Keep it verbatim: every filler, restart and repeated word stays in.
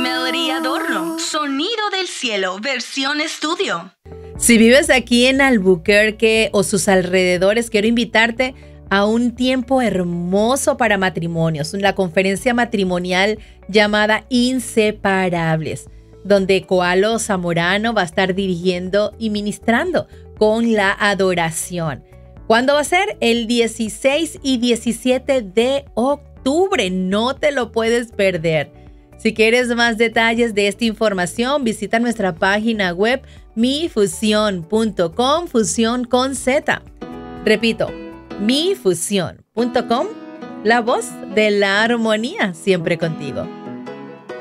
Melody Adorno, Sonido del Cielo, versión estudio. Si vives aquí en Albuquerque o sus alrededores, quiero invitarte a un tiempo hermoso para matrimonios, la conferencia matrimonial llamada Inseparables, donde Koalo Zamorano va a estar dirigiendo y ministrando con la adoración. ¿Cuándo va a ser? El dieciséis y diecisiete de octubre. No te lo puedes perder. Si quieres más detalles de esta información, visita nuestra página web mi fusión punto com, fusión con Z. Repito, mi fusión punto com, la voz de la armonía siempre contigo.